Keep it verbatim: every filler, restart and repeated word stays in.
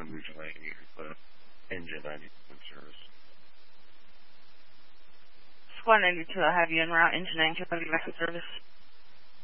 um, regional eighty with engine ninety-two service. Squad ninety-two, I'll have you en route, engine ninety-two, I'll be back in service.